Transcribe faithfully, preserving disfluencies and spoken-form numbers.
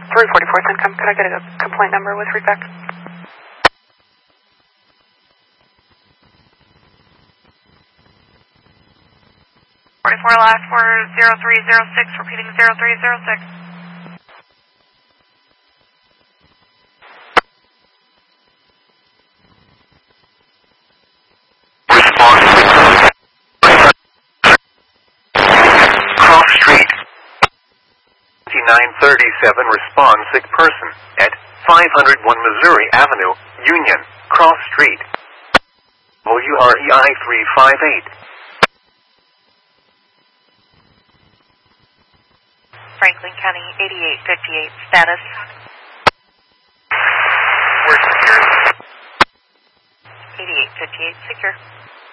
three forty-four Centcom, could I get a complaint number with respect? forty-four last for zero three zero six, repeating zero three zero six. Cross Street. nine thirty-seven, respond sick person at five oh one Missouri Avenue, Union, Cross Street. W R E I three five eight. Franklin County eighty-eight fifty-eight, status. We're secure. eighty-eight fifty-eight, secure.